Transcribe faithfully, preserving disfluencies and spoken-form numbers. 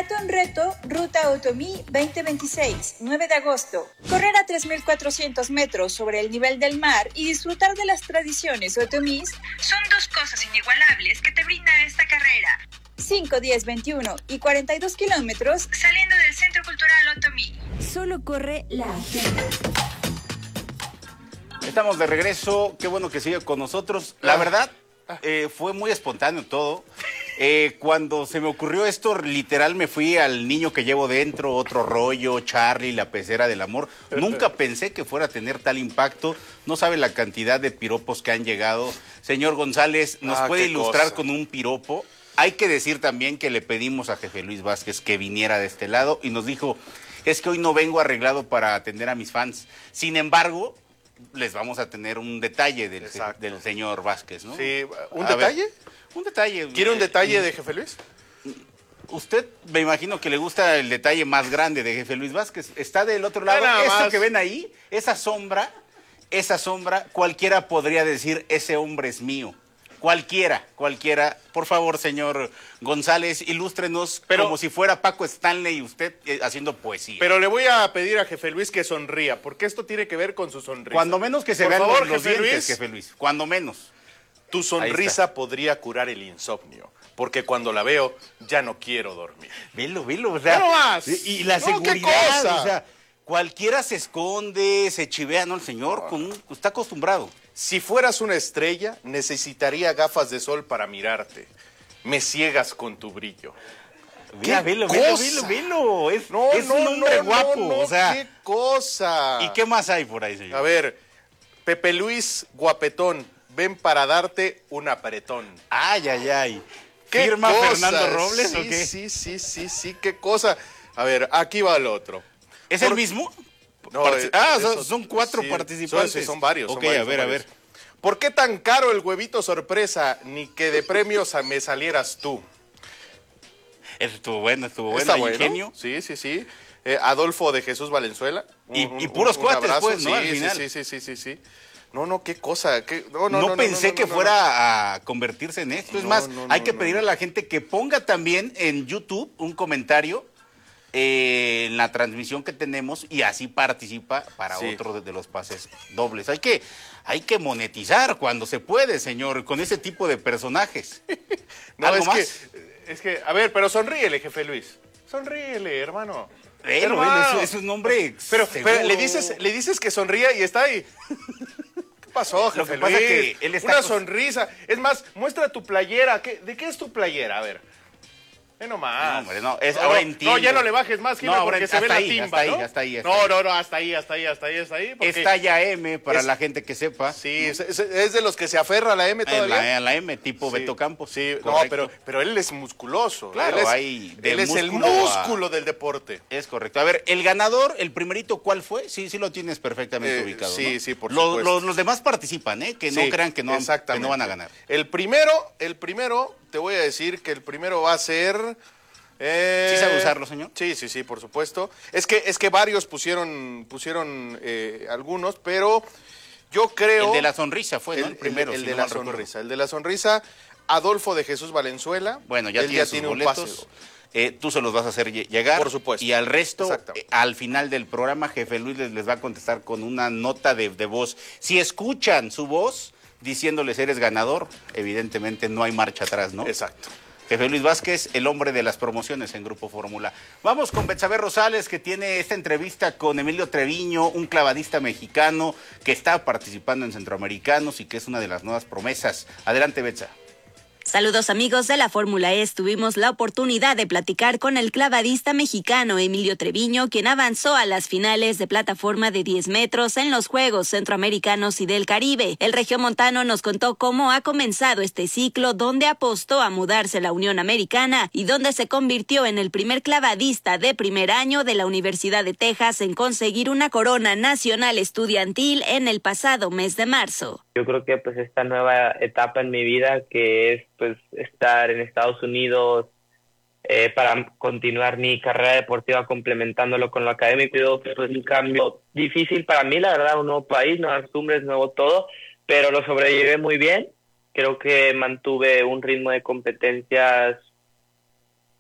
Maratón Reto Ruta Otomí veinte veintiséis, nueve de agosto. Correr a tres mil cuatrocientos metros sobre el nivel del mar y disfrutar de las tradiciones otomís son dos cosas inigualables que te brinda esta carrera. cinco, diez, veintiuno y cuarenta y dos kilómetros saliendo del Centro Cultural Otomí. Solo corre la agenda. Estamos de regreso, qué bueno que sigue con nosotros. La verdad, eh, fue muy espontáneo todo. Eh, cuando se me ocurrió esto, literal me fui al niño que llevo dentro, otro rollo, Charlie, la pecera del amor. Nunca pensé que fuera a tener tal impacto. No sabe la cantidad de piropos que han llegado. Señor González, ¿nos Ah, puede qué ilustrar cosa. con un piropo? Hay que decir también que le pedimos a Jefe Luis Vázquez que viniera de este lado y nos dijo, es que hoy no vengo arreglado para atender a mis fans. Sin embargo, les vamos a tener un detalle del, del señor Vázquez, ¿no? Sí, ¿un A detalle? ver, un detalle. ¿Quiere un detalle de Jefe Luis? Usted me imagino que le gusta el detalle más grande de Jefe Luis Vázquez. Está del otro lado. Nada Eso más. que ven ahí, esa sombra, esa sombra, cualquiera podría decir, ese hombre es mío. Cualquiera, cualquiera. Por favor, señor González, ilústrenos Pero- como si fuera Paco Stanley y usted eh, haciendo poesía. Pero le voy a pedir a Jefe Luis que sonría, porque esto tiene que ver con su sonrisa. Cuando menos que se Por vean favor, los, los Jefe dientes, Luis. Jefe Luis. Cuando menos. Tu Ahí sonrisa podría curar el insomnio, porque cuando la veo ya no quiero dormir. Velo, velo, o sea, ¡No más! y, y la No, ¿qué seguridad, cosa? o sea, cualquiera se esconde, se chivea, ¿no? El señor con un- está acostumbrado. Si fueras una estrella, necesitaría gafas de sol para mirarte. Me ciegas con tu brillo. Mira, ¿Qué velo, velo, cosa? velo, velo. Es, No, es no, un hombre no, guapo, no, no, o sea. qué cosa. ¿Y qué más hay por ahí, señor? A ver, Pepe Luis Guapetón, ven para darte un apretón. Ay, ay, ay. ¿Qué ¿Firma cosa? Fernando Robles sí, o qué? Sí, sí, sí, sí, qué cosa. A ver, aquí va el otro. ¿Es Por- el mismo? No, Partici- eh, ah, son, esos- son cuatro sí, participantes. Son, sí, son varios. son Ok, varios, a ver, son a varios. ver. ¿Por qué tan caro el huevito sorpresa? Ni que de premios a me salieras tú. Eso estuvo bueno, estuvo bueno. ¿Está hay bueno? ingenio. Sí, sí, sí. Eh, Adolfo de Jesús Valenzuela. Y- y puros cuates, pues, ¿no? Sí, Al sí, final. sí, sí, sí, sí, sí. No, no, qué cosa. Qué... No, no, No, no, pensé no, no, que no, no. fuera a convertirse en esto. Es No, más, no, hay no, que no, pedirle no. a la gente que ponga también en YouTube un comentario eh, en la transmisión que tenemos y así participa para Sí. otro de, de los pases dobles. Hay que, hay que monetizar cuando se puede, señor, con ese tipo de personajes. No, ¿Algo es más? que, es que, a ver, pero sonríele, jefe Luis. Sonríele, hermano. Velo, Hermano. velo, es, es un hombre Pero, seguro. pero le dices, le dices que sonría y está ahí. ¿Qué pasó, jefe Lo que Luis? pasa que él está Una acos- sonrisa. Es más, muestra tu playera. ¿Qué- ¿De qué es tu playera? A ver. Ve nomás. No, hombre, no, es- no, ahora no, entiendo. No, ya no le bajes más, Gila, No, ahora porque ent- se ve hasta la ahí, timba, hasta ahí, ¿no? hasta ahí, hasta no, ahí. no, no, hasta ahí, hasta ahí, hasta ahí, hasta ahí. Porque Es talla M para es- la gente que sepa. Sí, es, es- es de los que se aferra a la M En todavía. la, en la M, tipo Sí, Beto Campos. Sí, no, correcto. pero, pero él es musculoso. Claro, él es, hay de él es el músculo a- músculo del deporte. Es correcto. A ver, el ganador, el primerito, ¿cuál fue? Sí, sí lo tienes perfectamente Eh, ubicado. sí, ¿no? sí, por Los- supuesto. Los, los demás participan, ¿eh? Que no Sí, crean que no, que exactamente. no van a ganar. El primero, el primero, te voy a decir que el primero va a ser. eh, ¿Sí sabe usarlo, señor? Sí, sí, sí, por supuesto. Es que, es que varios pusieron, pusieron eh, algunos, pero yo creo. El de la sonrisa fue, ¿no? El, el- primero. el si de no la mal recuerdo. sonrisa. El de la sonrisa, Adolfo de Jesús Valenzuela. Bueno, ya Él tiene sus un pase boletos. doble. Eh, tú se los vas a hacer lle- llegar. Por supuesto. Y al resto, Exactamente. eh, al final del programa, Jefe Luis les, les va a contestar con una nota de, de voz. Si escuchan su voz diciéndoles eres ganador, evidentemente no hay marcha atrás, ¿no? Exacto. Jefe Luis Vázquez, el hombre de las promociones en Grupo Fórmula. Vamos con Betsabe Rosales, que tiene esta entrevista con Emilio Treviño, un clavadista mexicano que está participando en Centroamericanos y que es una de las nuevas promesas. Adelante, Betsa. Saludos amigos de la Fórmula E. Tuvimos la oportunidad de platicar con el clavadista mexicano Emilio Treviño, quien avanzó a las finales de plataforma de diez metros en los Juegos Centroamericanos y del Caribe. El regiomontano nos contó cómo ha comenzado este ciclo, donde apostó a mudarse a la Unión Americana y donde se convirtió en el primer clavadista de primer año de la Universidad de Texas en conseguir una corona nacional estudiantil en el pasado mes de marzo. Yo creo que pues esta nueva etapa en mi vida, que es pues estar en Estados Unidos eh, para continuar mi carrera deportiva complementándolo con lo académico, yo, pues un cambio difícil para mí, la verdad, un nuevo país, nuevas costumbres, nuevo todo, pero lo sobrellevé muy bien. Creo que mantuve un ritmo de competencias